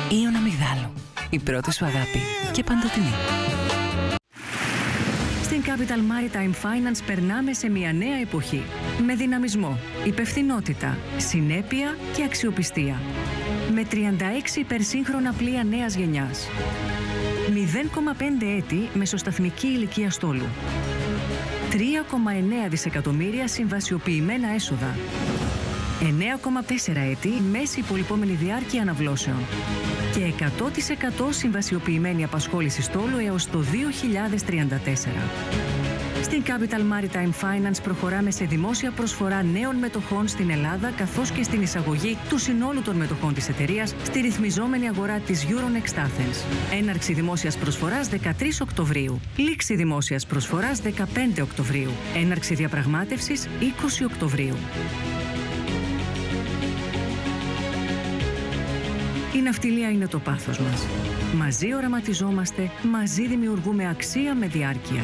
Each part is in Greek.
Ήων Αμυγδάλου. Η πρώτη σου αγάπη και παντοτινή. Στην Capital Maritime Finance περνάμε σε μια νέα εποχή. Με δυναμισμό, υπευθυνότητα, συνέπεια και αξιοπιστία. Με 36 υπερσύγχρονα πλοία νέας γενιάς. 0,5 έτη μεσοσταθμική ηλικία στόλου. 3,9 δισεκατομμύρια συμβασιοποιημένα έσοδα. 9,4 έτη μέση υπολοιπόμενη διάρκεια αναβλώσεων. Και 100% συμβασιοποιημένη απασχόληση στόλου έως το 2034. Στην Capital Maritime Finance προχωράμε σε δημόσια προσφορά νέων μετοχών στην Ελλάδα, καθώς και στην εισαγωγή του συνόλου των μετοχών της εταιρείας στη ρυθμιζόμενη αγορά της Euronext Athens. Έναρξη δημόσιας προσφοράς 13 Οκτωβρίου. Λήξη δημόσιας προσφοράς 15 Οκτωβρίου. Έναρξη διαπραγμάτευσης 20 Οκτωβρίου. Η ναυτιλία είναι το πάθος μας. Μαζί οραματιζόμαστε, μαζί δημιουργούμε αξία με διάρκεια.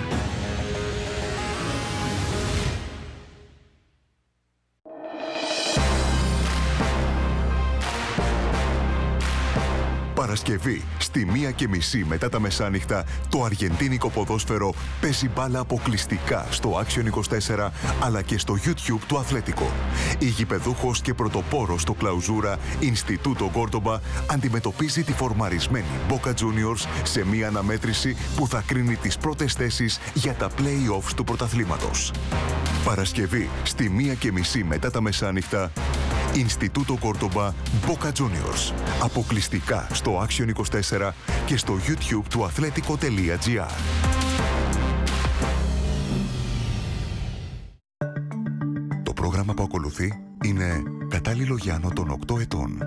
Παρασκευή, στη 1:30 μετά τα μεσάνυχτα, το αργεντίνικο ποδόσφαιρο παίζει μπάλα αποκλειστικά στο Action 24 αλλά και στο YouTube του Αθλέτικο. Η γηπεδούχος και πρωτοπόρος στο Κλαουζούρα Ινστιτούτο Κόρτομπα αντιμετωπίζει τη φορμαρισμένη Boca Juniors σε μια αναμέτρηση που θα κρίνει τις πρώτες θέσεις για τα play-offs του πρωταθλήματος. Παρασκευή, στη 1:30 μετά τα μεσάνυχτα, Ινστιτούτο Κόρτομπα Boca Juniors. Αποκλειστικά στο Action 24 και στο YouTube του athletico.gr. Το πρόγραμμα που ακολουθεί είναι κατάλληλο για άνω των 8 ετών.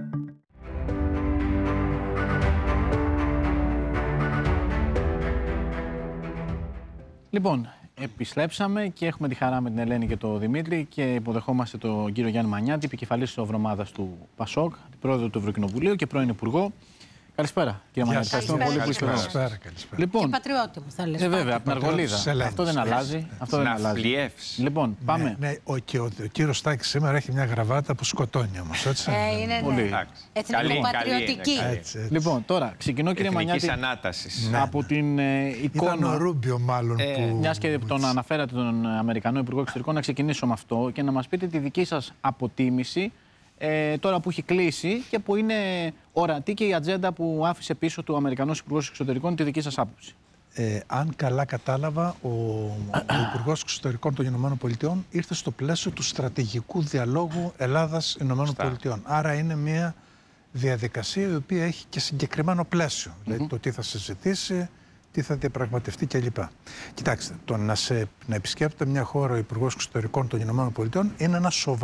Λοιπόν, επιστρέψαμε και έχουμε τη χαρά με την Ελένη και τον Δημήτρη και υποδεχόμαστε τον κύριο Γιάννη Μανιάτη, επικεφαλής της Ευρωομάδας του ΠΑΣΟΚ, πρόεδρο του Ευρωκοινοβουλίου και πρώην Υπουργό. Καλησπέρα, κύριε Μανιάτη. Ευχαριστούμε πολύ που είστε εδώ. Καλησπέρα. Λοιπόν, και πατριώτη μου, θα λες. βέβαια, από την Αργολίδα. Αυτό δεν αλλάζει. Αυτό δεν αλλάζει. Λοιπόν, πάμε. Ναι, και ο κύριος Στάκης σήμερα έχει μια γραβάτα που σκοτώνει όμως, έτσι. Είναι πολύ. Εθνικοπατριωτική. Λοιπόν, τώρα ξεκινώ, κύριε Μανιάτη, από την εικόνα. Ήταν ο Ρούμπιο, μάλλον. Μιας και τον αναφέρατε τον Αμερικανό Υπουργό Εξωτερικών, να ξεκινήσω με αυτό και να μας πείτε τη δική σας αποτίμηση. Τώρα που έχει κλείσει και που είναι ορατή και η ατζέντα που άφησε πίσω του Αμερικανός Υπουργός Εξωτερικών, τη δική σας άποψη. Αν καλά κατάλαβα, ο Υπουργός Εξωτερικών των ΗΠΑ ήρθε στο πλαίσιο του στρατηγικού διαλόγου Ελλάδας-ΗΠΑ. Άρα είναι μια διαδικασία η οποία έχει και συγκεκριμένο πλαίσιο. Δηλαδή το τι θα συζητήσει, τι θα διαπραγματευτεί κλπ. Κοιτάξτε, το να επισκέπτεται μια χώρα ο Υπουργός Εξωτερικών των ΗΠΑ είναι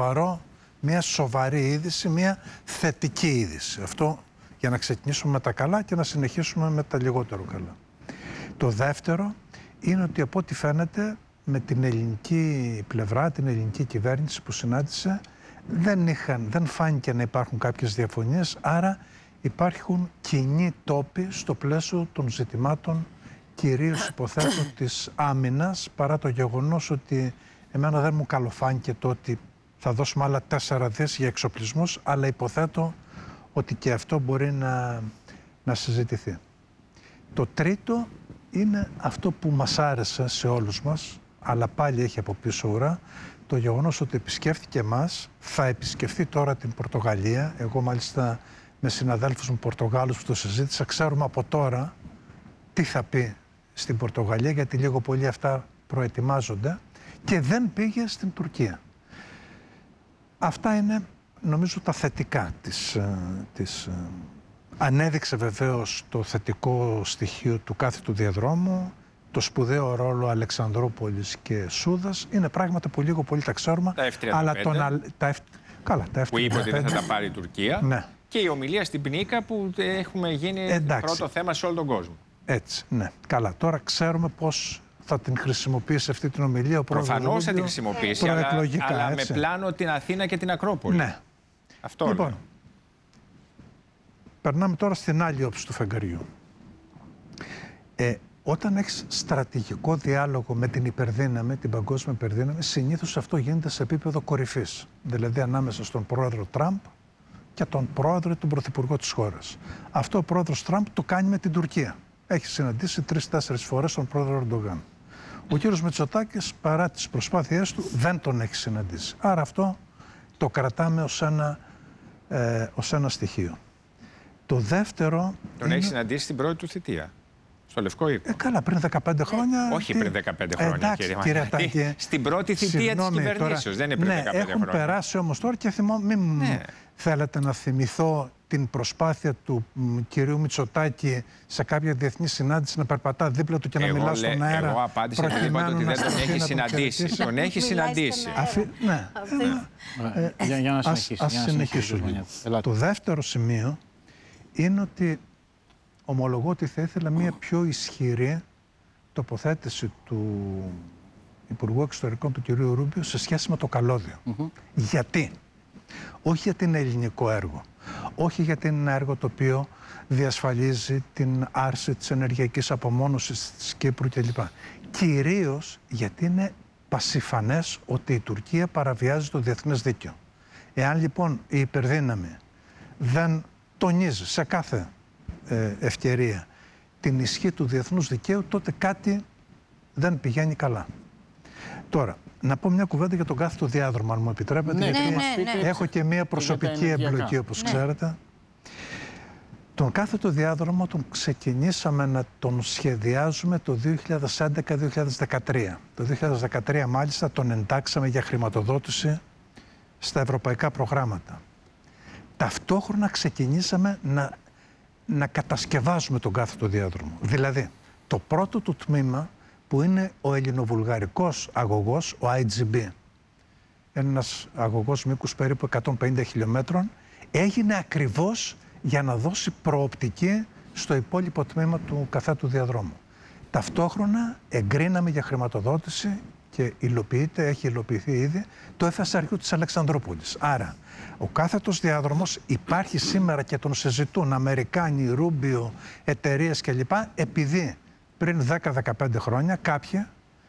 μια σοβαρή είδηση, μια θετική είδηση. Αυτό για να ξεκινήσουμε με τα καλά και να συνεχίσουμε με τα λιγότερο καλά. Το δεύτερο είναι ότι από ό,τι φαίνεται με την ελληνική πλευρά, την ελληνική κυβέρνηση που συνάντησε, δεν φάνηκε να υπάρχουν κάποιες διαφωνίες, άρα υπάρχουν κοινοί τόποι στο πλαίσιο των ζητημάτων, κυρίως υποθέτω της άμυνας, παρά το γεγονός ότι εμένα δεν μου καλοφάνηκε το ότι θα δώσουμε άλλα 4 δις για εξοπλισμούς, αλλά υποθέτω ότι και αυτό μπορεί να συζητηθεί. Το τρίτο είναι αυτό που μας άρεσε σε όλους μας, αλλά πάλι έχει από πίσω ουρά, το γεγονός ότι επισκέφθηκε εμάς, θα επισκεφθεί τώρα την Πορτογαλία. Εγώ μάλιστα με συναδέλφους μου Πορτογάλους που το συζήτησα, ξέρουμε από τώρα τι θα πει στην Πορτογαλία, γιατί λίγο πολύ αυτά προετοιμάζονται, και δεν πήγε στην Τουρκία. Αυτά είναι, νομίζω, τα θετικά της. Ανέδειξε βεβαίως το θετικό στοιχείο του κάθετου διαδρόμου, το σπουδαίο ρόλο Αλεξανδρούπολης και Σούδας. Είναι πράγματα που λίγο πολύ τα ξέρουμε. Τα F-35, αλλά τα F-35, που είπε ότι δεν θα τα πάρει η Τουρκία. Ναι. Και η ομιλία στην Πνίκα που έχουμε γίνει πρώτο θέμα σε όλο τον κόσμο. Έτσι, ναι. Καλά, τώρα ξέρουμε πώς θα την χρησιμοποιήσει αυτή την ομιλία ο πρόεδρος. Προφανώς θα την χρησιμοποιήσει, αλλά με πλάνο την Αθήνα και την Ακρόπολη. Ναι. Αυτό λοιπόν, λέω. Περνάμε τώρα στην άλλη όψη του φεγγαριού. Όταν έχεις στρατηγικό διάλογο με την υπερδύναμη, την παγκόσμια υπερδύναμη, συνήθως αυτό γίνεται σε επίπεδο κορυφής. Δηλαδή ανάμεσα στον πρόεδρο Τραμπ και τον πρόεδρο ή τον πρωθυπουργό της χώρας. Αυτό ο πρόεδρος Τραμπ το κάνει με την Τουρκία. Έχει συναντήσει 3-4 φορές τον πρόεδρο Ερντογάν. Ο κύριος Μητσοτάκης, παρά τις προσπάθειές του, δεν τον έχει συναντήσει. Άρα αυτό το κρατάμε ως ένα στοιχείο. Το δεύτερο... Τον έχει συναντήσει στην πρώτη του θητεία. Στο Λευκό Οίκο. Καλά, πριν 15 χρόνια. Όχι πριν 15 χρόνια, εντάξει, κύριε Τάκη. Στην πρώτη θητεία της κυβερνήσεως, δεν είναι πριν 15 χρόνια. Έχουν περάσει όμως τώρα και μην θέλετε να θυμηθώ την προσπάθεια του κυρίου Μητσοτάκη σε κάποια διεθνή συνάντηση να περπατά δίπλα του και να μιλά στον αέρα. Εγώ απάντησα και είπα ότι δεν τον έχει συναντήσει. Τον έχει συναντήσει. Ναι. Για να συνεχίσει. Ας συνεχίσω. Το δεύτερο σημείο είναι ότι ομολογώ ότι θα ήθελα μια πιο ισχυρή τοποθέτηση του Υπουργού Εξωτερικών του κ. Ρούμπιο σε σχέση με το καλώδιο. Γιατί? Όχι γιατί είναι ελληνικό έργο. Όχι γιατί είναι ένα έργο το οποίο διασφαλίζει την άρση της ενεργειακής απομόνωσης της Κύπρου κλπ. Κυρίως γιατί είναι πασιφανές ότι η Τουρκία παραβιάζει το διεθνές δίκαιο. Εάν λοιπόν η υπερδύναμη δεν τονίζει σε κάθε ευκαιρία την ισχύ του διεθνούς δικαίου, τότε κάτι δεν πηγαίνει καλά. Τώρα, να πω μια κουβέντα για τον κάθετο διάδρομο, αν μου επιτρέπετε, γιατί έχω και μια προσωπική εμπλοκή, όπως ξέρετε. Τον κάθετο διάδρομο τον ξεκινήσαμε να τον σχεδιάζουμε το 2011-2013. Το 2013 μάλιστα τον εντάξαμε για χρηματοδότηση στα ευρωπαϊκά προγράμματα. Ταυτόχρονα ξεκινήσαμε να κατασκευάζουμε τον κάθετο διάδρομο. Δηλαδή, το πρώτο του τμήμα που είναι ο ελληνοβουλγαρικός αγωγός, ο IGB, ένας αγωγός μήκους περίπου 150 χιλιόμετρων, έγινε ακριβώς για να δώσει προοπτική στο υπόλοιπο τμήμα του καθέτου διαδρόμου. Ταυτόχρονα εγκρίναμε για χρηματοδότηση και έχει υλοποιηθεί ήδη το FSRU της Αλεξανδρούπολης. Άρα, ο κάθετος διάδρομος υπάρχει σήμερα και τον συζητούν Αμερικάνοι, Ρούμπιο, εταιρείες κλπ. Επειδή πριν 10-15 χρόνια κάποιοι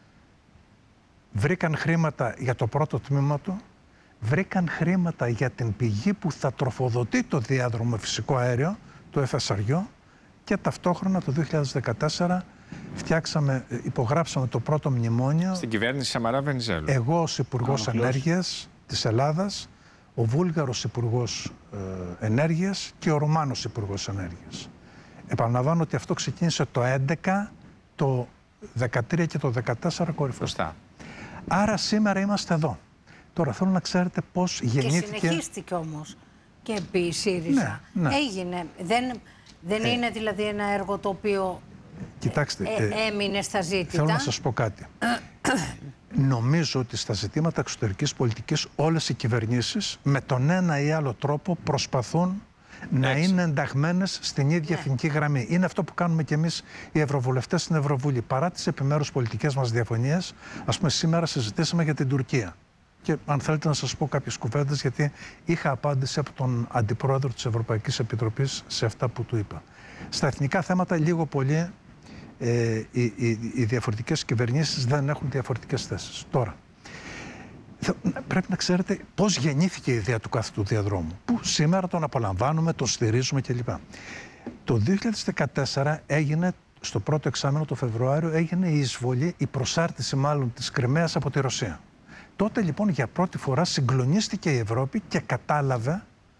βρήκαν χρήματα για το πρώτο τμήμα του, βρήκαν χρήματα για την πηγή που θα τροφοδοτεί το διάδρομο με φυσικό αέριο, το FSRU, και ταυτόχρονα το 2014 υπογράψαμε το πρώτο μνημόνιο. Στην κυβέρνηση Σαμαρά Βενιζέλου. Εγώ ως Υπουργός Ενέργειας της Ελλάδας, ο Βούλγαρος Υπουργός Ενέργειας και ο Ρουμάνος Υπουργός Ενέργειας. Επαναλαμβάνω ότι αυτό ξεκίνησε το 2011, το 2013 και το 2014 κορυφώθηκε. Άρα σήμερα είμαστε εδώ. Τώρα θέλω να ξέρετε πώς γεννήθηκε... Και συνεχίστηκε όμως και επί ΣΥΡΙΖΑ. Ναι. Έγινε. Δεν είναι δηλαδή ένα έργο το οποίο έμεινε στα ζήτητα. Θέλω να σας πω κάτι. Νομίζω ότι στα ζητήματα εξωτερικής πολιτικής όλες οι κυβερνήσεις με τον ένα ή άλλο τρόπο προσπαθούν να είναι ενταγμένες στην ίδια εθνική γραμμή. Είναι αυτό που κάνουμε κι εμείς οι ευρωβουλευτές στην Ευρωβουλή. Παρά τις επιμέρους πολιτικές μας διαφωνίες, ας πούμε σήμερα συζητήσαμε για την Τουρκία. Και αν θέλετε να σας πω κάποιες κουβέντες, γιατί είχα απάντηση από τον Αντιπρόεδρο της Ευρωπαϊκής σε αυτά που του είπα. Στα εθνικά θέματα λίγο πολύ οι διαφορετικές κυβερνήσεις δεν έχουν διαφορετικές θέσεις. Τώρα, πρέπει να ξέρετε πώς γεννήθηκε η ιδέα του κάθετου διαδρόμου, που σήμερα τον απολαμβάνουμε, τον στηρίζουμε κλπ. Το 2014 έγινε, στο πρώτο εξάμηνο το Φεβρουάριο, έγινε η εισβολή, η προσάρτηση μάλλον της Κριμαίας από τη Ρωσία. Τότε λοιπόν για πρώτη φορά συγκλονίστηκε η Ευρώπη και κατάλαβε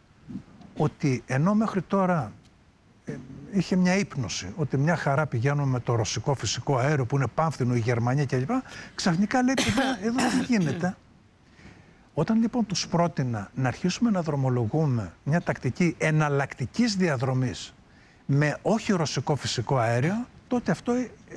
ότι ενώ μέχρι τώρα είχε μια ύπνωση, ότι μια χαρά πηγαίνουμε με το ρωσικό φυσικό αέριο που είναι πάμφθινο, η Γερμανία κλπ. Ξαφνικά λέει εδώ τι γίνεται. Όταν λοιπόν τους πρότεινα να αρχίσουμε να δρομολογούμε μια τακτική εναλλακτικής διαδρομής με όχι ρωσικό φυσικό αέριο, τότε αυτό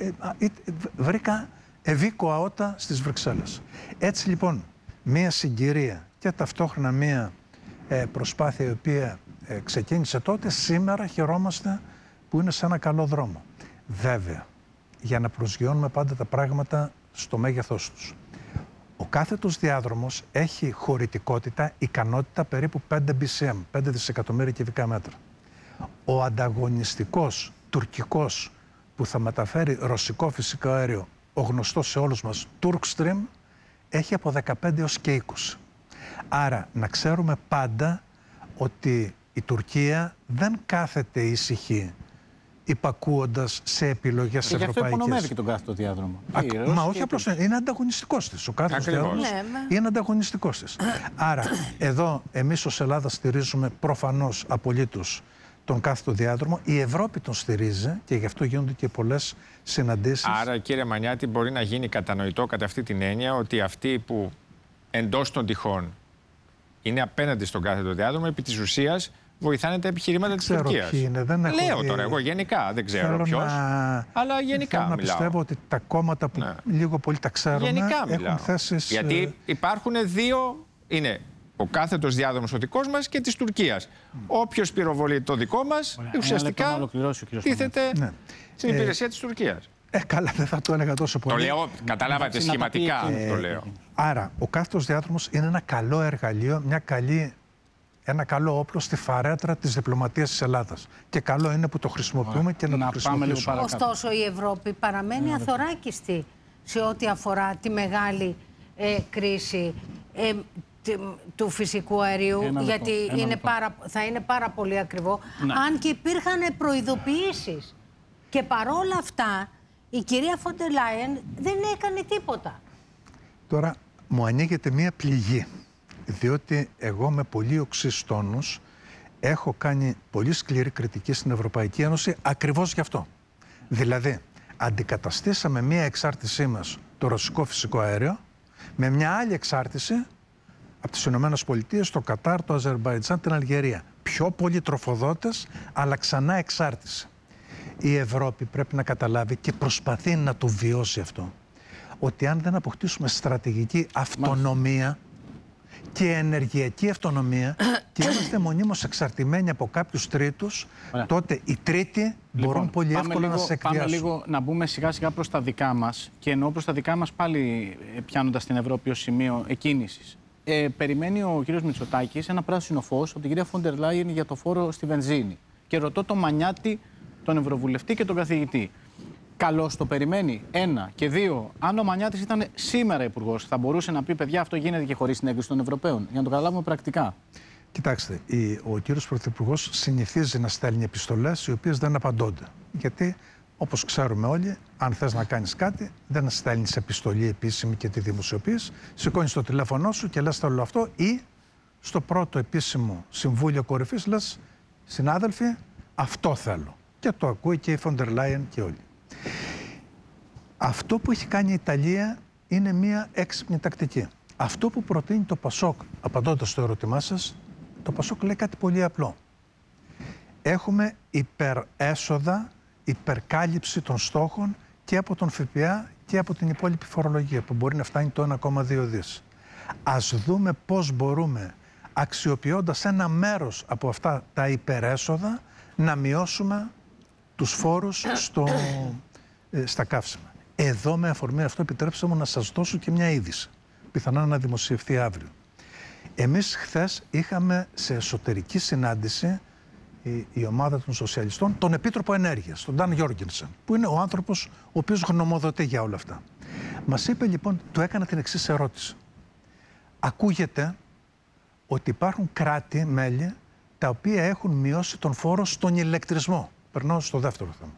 βρήκα ευήκοα ότα στις Βρυξέλλες. Έτσι λοιπόν μια συγκυρία και ταυτόχρονα μια προσπάθεια η οποία ξεκίνησε τότε, σήμερα χαιρόμαστε που είναι σε ένα καλό δρόμο. Βέβαια, για να προσγειώνουμε πάντα τα πράγματα στο μέγεθός τους. Ο κάθετος διάδρομος έχει χωρητικότητα, ικανότητα περίπου 5 BCM, 5 δισεκατομμύρια κυβικά μέτρα. Ο ανταγωνιστικός τουρκικός που θα μεταφέρει ρωσικό φυσικό αέριο, ο γνωστός σε όλους μας Turkstream, έχει από 15 έως και 20. Άρα να ξέρουμε πάντα ότι η Τουρκία δεν κάθεται ήσυχη υπακούοντας σε επιλογές ευρωπαϊκές. Γι' αυτό υπονομεύει και τον κάθετο διάδρομο. Μα όχι απλώς, είναι ανταγωνιστικός της. Ο κάθετος διάδρομος είναι ανταγωνιστικός της. Άρα, εδώ εμείς ως Ελλάδα στηρίζουμε προφανώς απολύτως τον κάθετο διάδρομο. Η Ευρώπη τον στηρίζει και γι' αυτό γίνονται και πολλές συναντήσεις. Άρα, κύριε Μανιάτη, μπορεί να γίνει κατανοητό κατά αυτή την έννοια ότι αυτοί που εντός των τυχών είναι απέναντι στον κάθετο διάδρομο, επί της ουσίας βοηθάνε τα επιχειρήματα της Τουρκίας. Λέω τώρα εγώ γενικά, δεν ξέρω ποιος, αλλά γενικά θέλω να μιλάω. Πιστεύω ότι τα κόμματα που λίγο πολύ τα ξέρουμε έχουν θέσεις... Γιατί υπάρχουν δύο, είναι ο κάθετος διάδρομος ο δικός μας και της Τουρκίας. Όποιος πυροβολεί το δικό μας, ουσιαστικά τίθεται στην υπηρεσία της Τουρκίας. Καλά, δεν θα το έλεγα τόσο πολύ. Το λέω, καταλάβατε, σχηματικά το λέω. Άρα, ο κάθετος διάδρομος είναι ένα καλό εργαλείο, ένα καλό όπλο στη φαρέτρα της διπλωματίας της Ελλάδας. Και καλό είναι που το χρησιμοποιούμε και να το χρησιμοποιήσουμε. Ωστόσο, η Ευρώπη παραμένει αθωράκιστη σε ό,τι αφορά τη μεγάλη κρίση του φυσικού αερίου, γιατί θα είναι πάρα πολύ ακριβό, αν και υπήρχαν προειδοποιήσεις. Και παρόλα αυτά, η κυρία Φόντερ Λάιεν δεν έκανε τίποτα. Τώρα, μου ανοίγεται μία πληγή. Διότι εγώ με πολύ οξύς τόνους έχω κάνει πολύ σκληρή κριτική στην Ευρωπαϊκή Ένωση ακριβώς γι' αυτό. Δηλαδή, αντικαταστήσαμε μία εξάρτησή μας, το ρωσικό φυσικό αέριο, με μια άλλη εξάρτηση από τις Ηνωμένες Πολιτείες, το Κατάρ, το Αζερμπαϊτζάν, την Αλγερία. Πιο πολλοί τροφοδότες, αλλά ξανά εξάρτηση. Η Ευρώπη πρέπει να καταλάβει και προσπαθεί να το βιώσει αυτό. Ότι αν δεν αποκτήσουμε στρατηγική αυτονομία και ενεργειακή αυτονομία και είμαστε μονίμως εξαρτημένοι από κάποιους τρίτους, τότε οι τρίτοι μπορούν πολύ εύκολα να σε εκβιάσουν. Πάμε λίγο να μπούμε σιγά σιγά προς τα δικά μας και εννοώ προς τα δικά μας πάλι πιάνοντας την Ευρώπη ως σημείο εκκίνησης. Περιμένει ο κύριος Μητσοτάκης ένα πράσινο φως από την κυρία Φόντερ Λάιεν για το φόρο στη βενζίνη. Και ρωτώ τον Μανιάτη, τον Ευρωβουλευτή και τον καθηγητή. Καλώς το περιμένει. 1 και 2. Αν ο Μανιάτης ήταν σήμερα υπουργός, θα μπορούσε να πει: παιδιά, αυτό γίνεται και χωρίς την έγκριση των Ευρωπαίων. Για να το καταλάβουμε πρακτικά. Κοιτάξτε, ο κύριος Πρωθυπουργός συνηθίζει να στέλνει επιστολές οι οποίες δεν απαντώνται. Γιατί, όπως ξέρουμε όλοι, αν θες να κάνεις κάτι, δεν στέλνεις επιστολή επίσημη και τη δημοσιοποιείς. Σηκώνεις το τηλέφωνό σου και λες: θέλω αυτό, ή στο πρώτο επίσημο συμβούλιο κορυφής λες: συνάδελφοι, αυτό θέλω. Και το ακούει και η Φόντερ Λάιεν και όλοι. Αυτό που έχει κάνει η Ιταλία είναι μία έξυπνη τακτική. Αυτό που προτείνει το Πασόκ, απαντώντας στο ερώτημά σας, το Πασόκ λέει κάτι πολύ απλό. Έχουμε υπερέσοδα, υπερκάλυψη των στόχων και από τον ΦΠΑ και από την υπόλοιπη φορολογία, που μπορεί να φτάνει το 1,2 δις. Ας δούμε πώς μπορούμε, αξιοποιώντας ένα μέρος από αυτά τα υπερέσοδα, να μειώσουμε τους φόρους στα καύσιμα. Εδώ, με αφορμή αυτό, επιτρέψτε μου να σας δώσω και μια είδηση. Πιθανόν να δημοσιευθεί αύριο. Εμείς χθες είχαμε σε εσωτερική συνάντηση η ομάδα των σοσιαλιστών τον Επίτροπο Ενέργειας, τον Dan Jorgensen, που είναι ο άνθρωπος ο οποίος γνωμοδοτεί για όλα αυτά. Μας είπε λοιπόν, του έκανα την εξής ερώτηση. Ακούγεται ότι υπάρχουν κράτη-μέλη τα οποία έχουν μειώσει τον φόρο στον ηλεκτρισμό. Περνάω στο δεύτερο θέμα.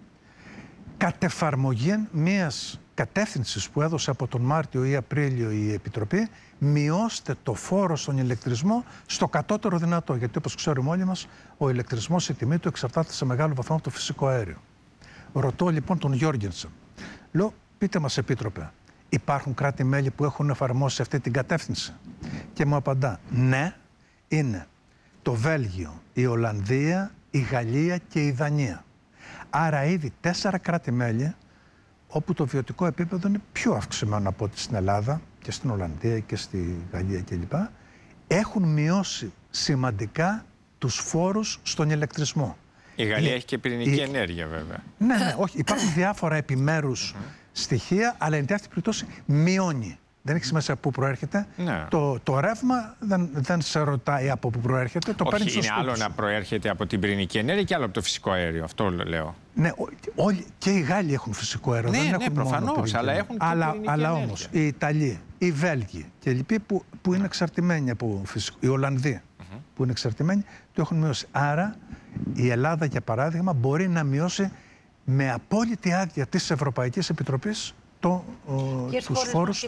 Κατ' εφαρμογή μιας κατεύθυνσης που έδωσε από τον Μάρτιο ή Απρίλιο η Επιτροπή, μειώστε το φόρο στον ηλεκτρισμό στο κατώτερο δυνατό. Γιατί όπως ξέρουμε όλοι μας, ο ηλεκτρισμός, η τιμή του εξαρτάται σε μεγάλο βαθμό από το φυσικό αέριο. Ρωτώ λοιπόν τον Γιώργενσεν. Λέω, πείτε μας Επίτροπε, υπάρχουν κράτη-μέλη που έχουν εφαρμόσει αυτή την κατεύθυνση? Και μου απαντά, ναι, είναι το Βέλγιο, η Ολλανδία, η Γαλλία και η Δανία. Άρα ήδη 4 κράτη-μέλη όπου το βιωτικό επίπεδο είναι πιο αυξημένο από ό,τι στην Ελλάδα και στην Ολλανδία και στη Γαλλία κλπ. Έχουν μειώσει σημαντικά τους φόρους στον ηλεκτρισμό. Η Γαλλία έχει και πυρηνική ενέργεια βέβαια. Ναι, όχι. Υπάρχουν διάφορα επιμέρους στοιχεία, αλλά εν αυτή περιπτώσει μειώνει. Δεν έχει σημασία από πού προέρχεται. Ναι. Το ρεύμα δεν σε ρωτάει από πού προέρχεται. Το παίρνει στο σπίτι. Είναι άλλο να προέρχεται από την πυρηνική ενέργεια και άλλο από το φυσικό αέριο. Αυτό λέω. Ναι, και οι Γάλλοι έχουν φυσικό αέριο. Ναι, προφανώς, αλλά έχουν και πυρηνική ενέργεια. Αλλά όμως οι Ιταλοί, οι Βέλγοι και λοιποί που είναι εξαρτημένοι από φυσικό, οι Ολλανδοί, που είναι εξαρτημένοι, το έχουν μειώσει. Άρα η Ελλάδα, για παράδειγμα, μπορεί να μειώσει με απόλυτη άδεια της Ευρωπαϊκής Επιτροπής τους φόρους.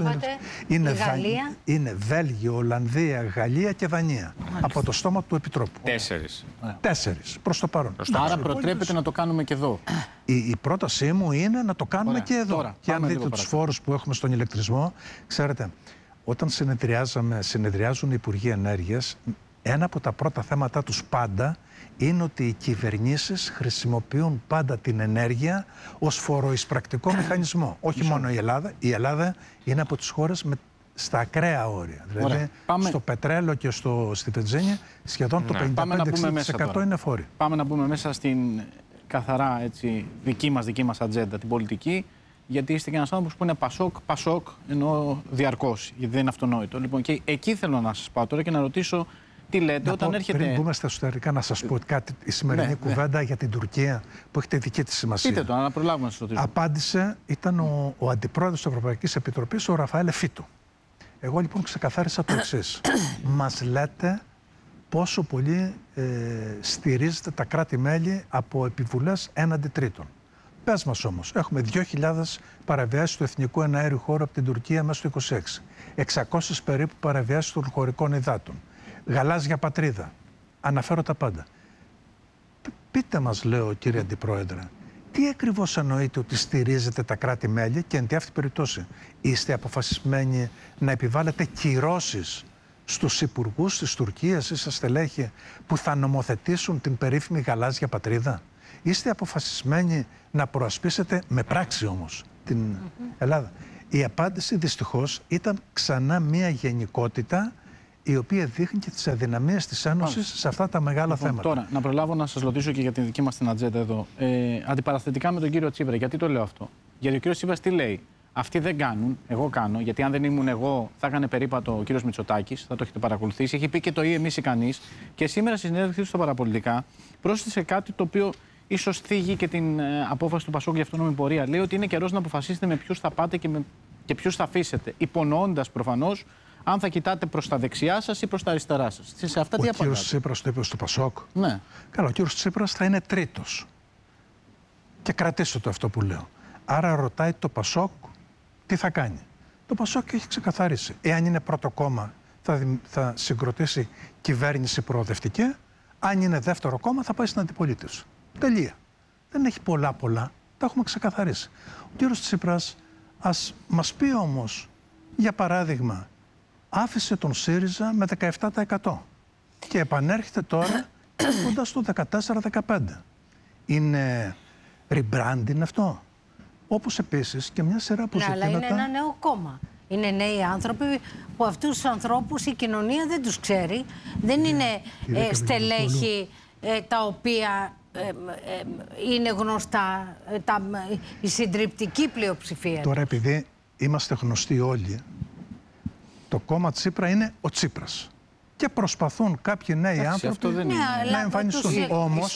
Είναι Βέλγιο, Ολλανδία, Γαλλία και Δανία. Από το στόμα του Επιτρόπου. 4 προς το παρόν. Άρα προτρέπεται να το κάνουμε και εδώ. Η πρότασή μου είναι να το κάνουμε και εδώ. Τώρα, και αν δείτε τους φόρους που έχουμε στον ηλεκτρισμό, ξέρετε, όταν συνεδριάζουν οι Υπουργοί Ενέργειας, ένα από τα πρώτα θέματα τους πάντα είναι ότι οι κυβερνήσεις χρησιμοποιούν πάντα την ενέργεια ως φοροεισπρακτικό μηχανισμό. Όχι μόνο η Ελλάδα. Η Ελλάδα είναι από τις χώρες στα ακραία όρια. Δηλαδή στο πετρέλαιο και στη βενζίνη σχεδόν το 55% είναι φόροι. Πάμε να μπούμε μέσα στην καθαρά δική μας ατζέντα, την πολιτική. Γιατί είστε και ένας άνθρωπος που είναι Πασόκ, εννοώ διαρκώς, γιατί δεν είναι αυτονόητο. Λοιπόν, και εκεί θέλω να σας πάω τώρα και να ρωτήσω τι λέτε όταν έρχεται. Πριν μπούμε στα εσωτερικά, να σας πω κάτι, η σημερινή κουβέντα για την Τουρκία που έχετε δική της σημασία. Πείτε το, να προλάβουμε να σας ρωτήσω. Απάντησε, ήταν ο αντιπρόεδρος της Ευρωπαϊκής Επιτροπής, ο Ραφαέλ Φίτο. Εγώ λοιπόν ξεκαθάρισα το εξής. Μας λέτε πόσο πολύ στηρίζετε τα κράτη-μέλη από επιβουλές έναντι τρίτων. Πες μας όμως, έχουμε 2.000 παραβιάσεις του εθνικού εναέριου χώρου από την Τουρκία μέσα στο 26. 600 περίπου παραβιάσεις των χωρικών υδάτων. Γαλάζια πατρίδα. Αναφέρω τα πάντα. Πείτε μας, λέω, κύριε Αντιπρόεδρε, τι ακριβώς εννοείτε ότι στηρίζετε τα κράτη-μέλη και εν τη αυτή περιπτώσει είστε αποφασισμένοι να επιβάλλετε κυρώσεις στους υπουργούς της Τουρκίας ή στα στελέχη που θα νομοθετήσουν την περίφημη γαλάζια πατρίδα? Είστε αποφασισμένοι να προασπίσετε με πράξη όμως την Ελλάδα? Η απάντηση δυστυχώς ήταν ξανά μία γενικότητα η οποία δείχνει και τις αδυναμίες της Ένωσης σε αυτά τα μεγάλα θέματα. Τώρα, να προλάβω να σας ρωτήσω και για την δική μας την ατζέντα εδώ. Αντιπαραθετικά με τον κύριο Τσίπρα, γιατί το λέω αυτό? Γιατί ο κύριος Τσίπρας τι λέει? Αυτοί δεν κάνουν, εγώ κάνω, γιατί αν δεν ήμουν εγώ θα έκανε περίπατο ο κύριος Μητσοτάκης, θα το έχετε παρακολουθήσει. Έχει πει και το ή εμείς ή κανείς. Και σήμερα στη συνέντευξή του στα παραπολιτικά πρόσθεσε κάτι το οποίο ίσως θίγει και την απόφαση του Πασόκ για αυτόνομη πορεία. Λέει ότι είναι καιρός να αποφασίσετε με ποιους θα πάτε και ποιους θα αφήσετε. Υπονοώντας προφανώς αν θα κοιτάτε προς τα δεξιά σας ή προς τα αριστερά σας. Σε αυτά τι απαντάτε? Ο κύριος Τσίπρας το είπε στο Πασόκ. Ναι. Καλά, ο κύριος Τσίπρας θα είναι τρίτος. Και κρατήστε το αυτό που λέω. Άρα ρωτάει το Πασόκ τι θα κάνει. Το Πασόκ έχει ξεκαθαρίσει. Εάν είναι πρώτο κόμμα θα συγκροτήσει κυβέρνηση προοδευτική. Αν είναι δεύτερο κόμμα θα πάει στην αντιπολίτευση. Τελεία. Δεν έχει πολλά. Τα έχουμε ξεκαθαρίσει. Ο κύριος Τσίπρας ας μας πει όμως, για παράδειγμα, άφησε τον ΣΥΡΙΖΑ με 17% και επανέρχεται τώρα κοντά στο 14-15%. Είναι rebranding αυτό? Όπως επίσης και μια σειρά από ζητήματα... Αλλά είναι ένα νέο κόμμα. Είναι νέοι άνθρωποι που αυτούς τους ανθρώπους η κοινωνία δεν τους ξέρει. Δεν είναι στελέχη τα οποία είναι γνωστά, η συντριπτική πλειοψηφία. Τώρα επειδή είμαστε γνωστοί όλοι, το κόμμα Τσίπρα είναι ο Τσίπρας. Και προσπαθούν κάποιοι νέοι άνθρωποι να εμφανιστούν. Όμως,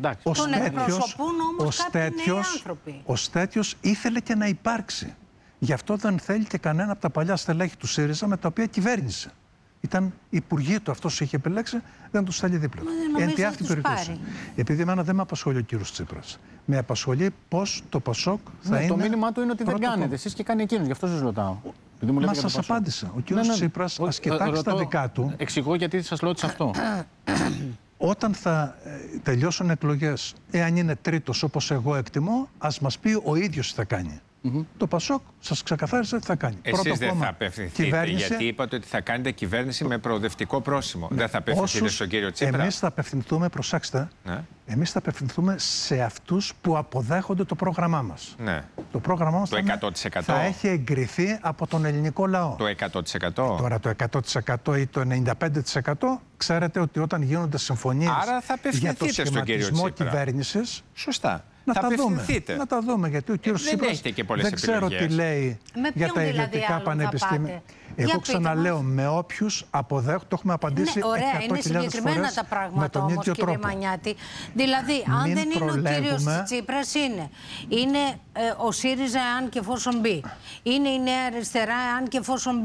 ο Στέτιος ήθελε και να υπάρξει. Γι' αυτό δεν θέλει και κανένα από τα παλιά στελέχη του ΣΥΡΙΖΑ με τα οποία κυβέρνησε. Ήταν υπουργοί του, αυτός είχε επιλέξει, δεν του στέλνει δίπλα. Εν τη αυτή περίπτωση. Επειδή εμένα δεν με απασχολεί ο κύριος Τσίπρας. Με απασχολεί πώς το Πασόκ θα είναι. Το μήνυμά του είναι ότι δεν κάνετε εσείς και κάνει εκείνος. Γι' αυτό σας ρωτάω. Μα σας απάντησα. Ο κύριος Τσίπρας, ας κοιτάξει τα δικά του. Εξηγώ γιατί σας ρώτησα αυτό. Όταν θα τελειώσουν εκλογές, εάν είναι τρίτος όπως εγώ εκτιμώ, ας μας πει ο ίδιος τι θα κάνει. Το Πασόκ σας ξεκαθάρισε τι θα κάνει. Εσείς δεν θα απευθυνθείτε, γιατί είπατε ότι θα κάνετε κυβέρνηση με προοδευτικό πρόσημο. Δεν θα απευθυνθείτε στον κύριο Τσίπρα. Εμείς θα απευθυνθούμε, προσέξτε, εμείς θα απευθυνθούμε σε αυτούς που αποδέχονται το πρόγραμμά μας. Ναι. Το πρόγραμμά μας θα έχει εγκριθεί από τον ελληνικό λαό. Το 100%. Τώρα το 100% ή το 95%, ξέρετε ότι όταν γίνονται συμφωνίες για το σχηματισμό κυβέρνησης, σωστά. Να τα δούμε, γιατί ο κύριος Τσίπρας δεν ξέρω τι λέει για τα ιδιωτικά πανεπιστήμια. Εγώ ξαναλέω, με όποιους αποδέχονται, το έχουμε απαντήσει 100.000 φορές. Ωραία, είναι συγκεκριμένα τα πράγματα όμως, κύριε Μανιάτη. Δηλαδή, αν δεν είναι ο κύριος Τσίπρας, είναι ο ΣΥΡΙΖΑ, αν και εφόσον μπει. Είναι η Νέα Αριστερά, αν και εφόσον μπει.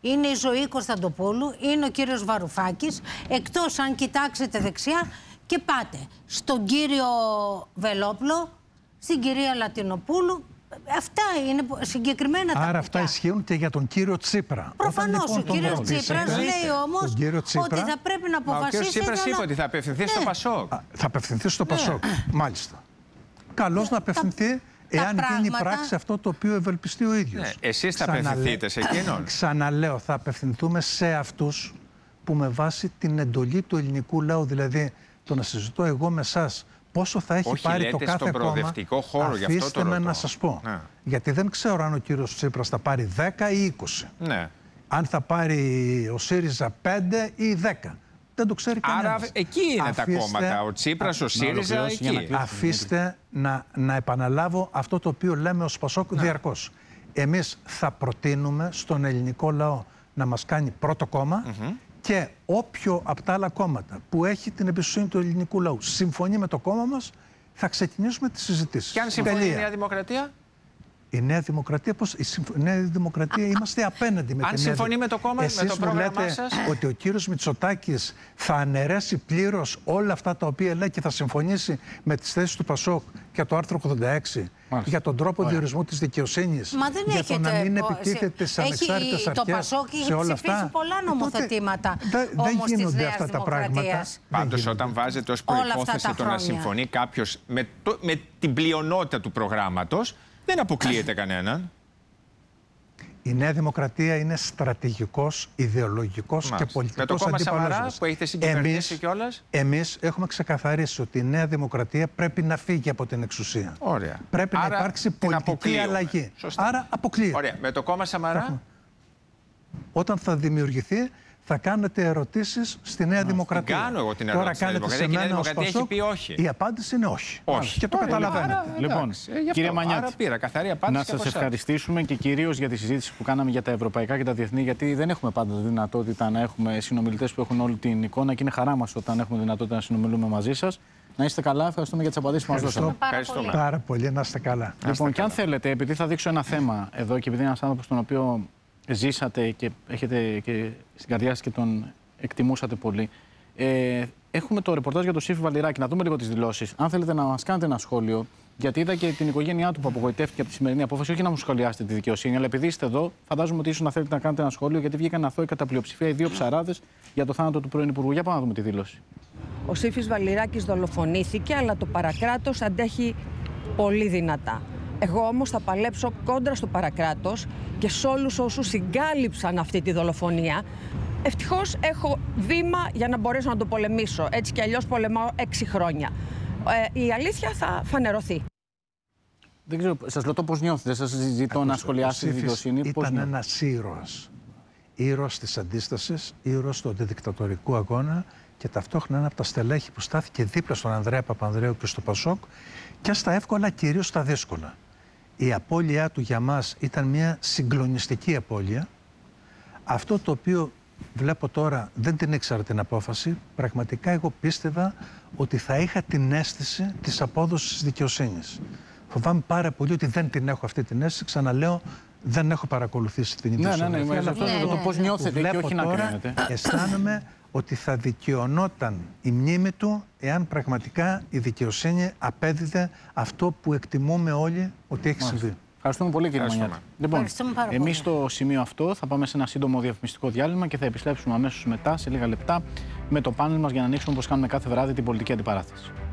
είναι η Ζωή Κωνσταντοπούλου, είναι ο κύριος Βαρουφάκης, εκτός αν κοιτάξετε δεξιά και πάτε στον κύριο Βελόπλο, στην κυρία Λατινοπούλου. Αυτά είναι συγκεκριμένα τα Άρα αυτά ισχύουν και για τον κύριο Τσίπρα. Προφανώς ο κύριος Τσίπρας λέει όμως ότι θα πρέπει να αποφασίσει. Ο κύριος Τσίπρας είπε ότι θα απευθυνθεί στο Πασόκ. Θα απευθυνθεί στο Πασόκ, μάλιστα. Καλώς να απευθυνθεί εάν γίνει πράξη αυτό το οποίο ευελπιστεί ο ίδιος. Εσείς θα απευθυνθείτε σε εκείνον. Ξαναλέω, θα απευθυνθούμε σε αυτούς που με βάση την εντολή του ελληνικού λαού, δηλαδή το να συζητώ εγώ με εσάς πόσο θα έχει πάρει το κάθε κόμμα, αφήστε με να σας πω. Ναι. Γιατί δεν ξέρω αν ο κύριος Τσίπρας θα πάρει 10 ή 20. Ναι. Αν θα πάρει ο ΣΥΡΙΖΑ 5 ή 10. Δεν το ξέρει κανένας. Άρα εκεί είναι τα κόμματα, ο Τσίπρας, ο ΣΥΡΙΖΑ, εκεί. Αφήστε να επαναλάβω αυτό το οποίο λέμε ως Πασόκ διαρκώς. Εμείς θα προτείνουμε στον ελληνικό λαό να μας κάνει πρώτο κόμμα και όποιο από τα άλλα κόμματα που έχει την εμπιστοσύνη του ελληνικού λαού συμφωνεί με το κόμμα μας, θα ξεκινήσουμε τις συζητήσεις. Και αν συμφωνεί η Νέα Δημοκρατία? Η Νέα Δημοκρατία, η Νέα Δημοκρατία είμαστε απέναντι με την Νέα. Αν συμφωνεί με το κόμμα, με το πρόγραμμά σας. Ότι ο κύριος Μητσοτάκης θα αναιρέσει πλήρως όλα αυτά τα οποία λέει και θα συμφωνήσει με τις θέσεις του Πασόκ για το άρθρο 86, για τον τρόπο διορισμού της δικαιοσύνης, για το να μην επιτίθεται στις ανεξάρτητες αρχές. Το Πασόκ έχει ψηφίσει πολλά νομοθετήματα δεν γίνονται αυτά τα πράγματα. Πάντως όταν βάζετε ως προϋπόθεση το να συμφωνεί κάποιος με την πλειονότητα του προγράμματος, δεν αποκλείεται κανέναν. Η Νέα Δημοκρατία είναι στρατηγικός, ιδεολογικός και πολιτικός αντίπαλος. Με το κόμμα Σαμαρά που έχετε συγκυβερνήσει κιόλας. Εμείς έχουμε ξεκαθαρίσει ότι η Νέα Δημοκρατία πρέπει να φύγει από την εξουσία. Ωραία. Πρέπει να υπάρξει πολιτική αλλαγή. Σωστά. Άρα αποκλείεται. Ωραία. Με το κόμμα Σαμαρά. Όταν θα δημιουργηθεί, θα κάνετε ερωτήσεις στη Νέα Δημοκρατία. Κάνω εγώ την ερώτηση. Τώρα κάνετε σε μένα ως Πασόκ. Έχει πει όχι. Η απάντηση είναι όχι. Όχι. Και το καταλαβαίνετε. Λοιπόν, κύριε Μανιάτη, να σας ευχαριστήσουμε και κυρίως για τη συζήτηση που κάναμε για τα ευρωπαϊκά και τα διεθνή, γιατί δεν έχουμε πάντα δυνατότητα να έχουμε συνομιλητές που έχουν όλη την εικόνα και είναι χαρά μας όταν έχουμε δυνατότητα να συνομιλούμε μαζί σας. Να είστε καλά, ευχαριστούμε για τις απαντήσεις που μας δώσατε. Ευχαριστούμε πάρα πολύ, να είστε καλά. Λοιπόν, και αν θέλετε, επειδή θα δείξω ένα θέμα εδώ και επειδή είναι ένας άνθρωπος τον οποίο ζήσατε και έχετε και στην καρδιά σας και τον εκτιμούσατε πολύ. Έχουμε το ρεπορτάζ για τον Σύφη Βαλιράκη. Να δούμε λίγο τις δηλώσεις. Αν θέλετε να μας κάνετε ένα σχόλιο, γιατί είδα και την οικογένειά του που απογοητεύτηκε από τη σημερινή απόφαση, όχι να μου σχολιάσετε τη δικαιοσύνη, αλλά επειδή είστε εδώ, φαντάζομαι ότι ίσως να θέλετε να κάνετε ένα σχόλιο, γιατί βγήκαν αθώοι κατά πλειοψηφία οι δύο ψαράδες για το θάνατο του πρώην Υπουργού. Για πάμε να δούμε τη δήλωση. Ο Σύφης Βαλιράκης δολοφονήθηκε, αλλά το παρακράτος αντέχει πολύ δυνατά. Εγώ όμως θα παλέψω κόντρα στο παρακράτος και σε όλους όσους συγκάλυψαν αυτή τη δολοφονία. Ευτυχώς έχω βήμα για να μπορέσω να το πολεμήσω. Έτσι κι αλλιώς πολεμάω 6 χρόνια. Η αλήθεια θα φανερωθεί. Δεν ξέρω, σας ρωτώ πώς νιώθετε, σας ζητώ να σχολιάσετε τη δικαιοσύνη. Ήταν ένας ήρωας. Ήρωας της αντίστασης, ήρωας του αντιδικτατορικού αγώνα και ταυτόχρονα ένα από τα στελέχη που στάθηκε δίπλα στον Ανδρέα Παπανδρέου και στο Πασόκ και στα εύκολα, κυρίως στα δύσκολα. Η απώλειά του για μας ήταν μια συγκλονιστική απώλεια. Αυτό το οποίο βλέπω τώρα δεν την ήξερα την απόφαση. Πραγματικά εγώ πίστευα ότι θα είχα την αίσθηση της απόδοσης της δικαιοσύνης. Φοβάμαι πάρα πολύ ότι δεν την έχω αυτή την αίσθηση. Ξαναλέω, δεν έχω παρακολουθήσει την ίδια το πώς νιώθετε και όχι να κρίνετε. Αισθάνομαι ότι θα δικαιωνόταν η μνήμη του εάν πραγματικά η δικαιοσύνη απέδιδε αυτό που εκτιμούμε όλοι ότι έχει συμβεί. Ευχαριστούμε πολύ, κύριε Μανιάτη. Λοιπόν, εμείς στο σημείο αυτό θα πάμε σε ένα σύντομο διαφημιστικό διάλειμμα και θα επιστρέψουμε αμέσως μετά, σε λίγα λεπτά, με το πάνελ μας για να ανοίξουμε όπως κάνουμε κάθε βράδυ την πολιτική αντιπαράθεση.